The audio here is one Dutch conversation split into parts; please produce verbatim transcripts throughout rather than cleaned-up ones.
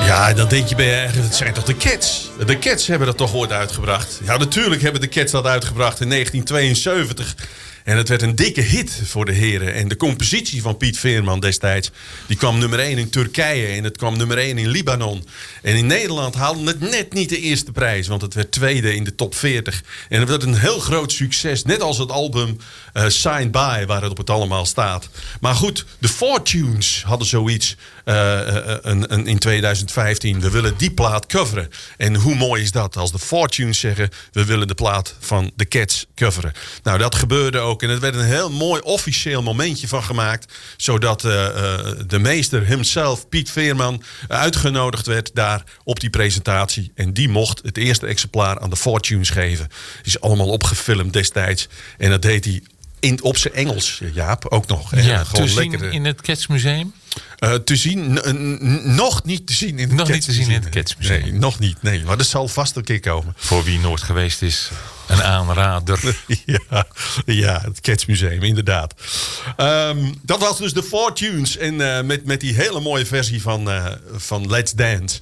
Ja, dan denk je bij je eigen, het zijn toch de Cats? De Cats hebben dat toch ooit uitgebracht? Ja, natuurlijk hebben de Cats dat uitgebracht in negentien tweeënzeventig. En het werd een dikke hit voor de heren. En de compositie van Piet Veerman destijds, die kwam nummer één in Turkije. En het kwam nummer één in Libanon. En in Nederland haalde het net niet de eerste prijs. Want het werd tweede in de top veertig. En het werd een heel groot succes. Net als het album uh, Signed By, waar het op het allemaal staat. Maar goed, de Fortunes hadden zoiets uh, uh, een, een, in tweeduizend vijftien. We willen die plaat coveren. En hoe mooi is dat als de Fortunes zeggen, we willen de plaat van de Cats coveren. Nou, dat gebeurde ook. En er werd een heel mooi officieel momentje van gemaakt. Zodat uh, uh, de meester himself, Piet Veerman, uitgenodigd werd daar op die presentatie. En die mocht het eerste exemplaar aan de Fortunes geven. Het is allemaal opgefilmd destijds. En dat deed hij in, op zijn Engels, Jaap, ook nog. En ja, gewoon te zien lekkere, in het Cats Museum? Uh, te zien, n- n- nog niet te zien in het Nog niet te zien in het Cats Museum. Nee, nog niet. Nee, maar dat zal vast een keer komen. Voor wie nooit geweest is, een aanrader. ja, ja, het Cats Museum, inderdaad. Um, dat was dus de Fortunes. En uh, met, met die hele mooie versie van, uh, van Let's Dance.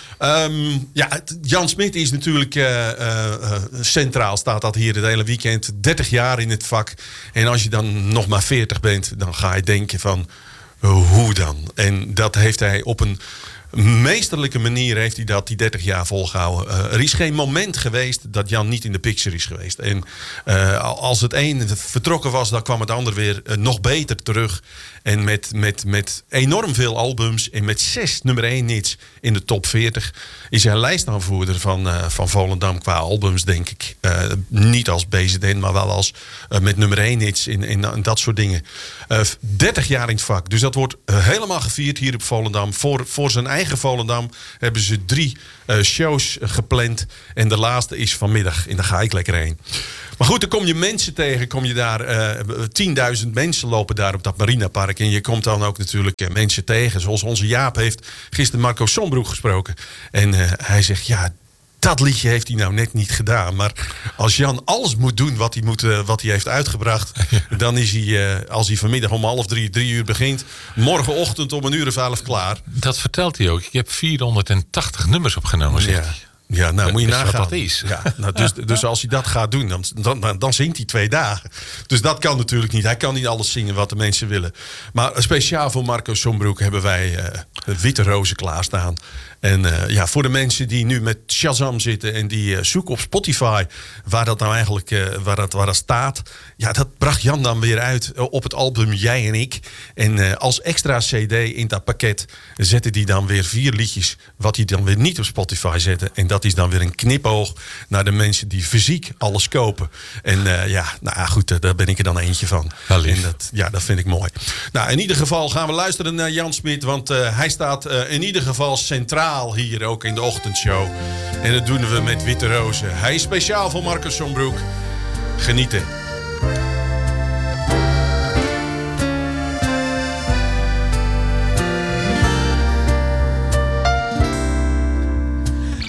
Um, ja, Jan Smit is natuurlijk uh, uh, centraal, staat dat hier het hele weekend. dertig jaar in het vak. En als je dan nog maar veertig bent, dan ga je denken van, uh, hoe dan? En dat heeft hij op een meesterlijke manier heeft hij dat die dertig jaar volgehouden. Uh, er is geen moment geweest dat Jan niet in de picture is geweest. En uh, als het een vertrokken was, dan kwam het ander weer uh, nog beter terug. En met, met, met enorm veel albums en met zes nummer één hits in de top veertig... is hij lijstaanvoerder van, uh, van Volendam qua albums, denk ik. Uh, niet als B Z N, maar wel als uh, met nummer één hits en, en, en dat soort dingen. Uh, dertig jaar in het vak. Dus dat wordt uh, helemaal gevierd hier op Volendam. Voor, voor zijn eigen Volendam hebben ze drie uh, shows gepland. En de laatste is vanmiddag. En daar ga ik lekker heen. Maar goed, dan kom je mensen tegen. Kom je daar, uh, tienduizend mensen lopen daar op dat Marinapark. En je komt dan ook natuurlijk uh, mensen tegen. Zoals onze Jaap heeft gisteren Marco Sombroek gesproken. En uh, hij zegt, ja, dat liedje heeft hij nou net niet gedaan. Maar als Jan alles moet doen wat hij, moet, uh, wat hij heeft uitgebracht... Ja. Dan is hij, uh, als hij vanmiddag om half drie, drie uur begint... morgenochtend om een uur of elf klaar. Dat vertelt hij ook. Ik heb vierhonderdtachtig nummers opgenomen, zegt hij. Ja. Ja, nou moet je is nagaan. Wat dat is. Ja, nou, dus, dus als hij dat gaat doen, dan, dan, dan zingt hij twee dagen. Dus dat kan natuurlijk niet. Hij kan niet alles zingen wat de mensen willen. Maar speciaal voor Marco Sombroek hebben wij uh, Witte Rozen klaarstaan. En uh, ja, voor de mensen die nu met Shazam zitten en die uh, zoeken op Spotify waar dat nou eigenlijk uh, waar dat, waar dat staat. Ja, dat bracht Jan dan weer uit uh, op het album Jij en Ik. En uh, als extra cd in dat pakket zette hij dan weer vier liedjes wat hij dan weer niet op Spotify zette. En dat is dan weer een knipoog naar de mensen die fysiek alles kopen. En uh, ja, nou ja, goed, uh, daar ben ik er dan eentje van. En dat, ja, dat vind ik mooi. Nou, in ieder geval gaan we luisteren naar Jan Smit, want uh, hij staat uh, in ieder geval centraal hier ook in de ochtendshow. En dat doen we met Witte Rozen. Hij is speciaal voor Marco Sombroek. Genieten.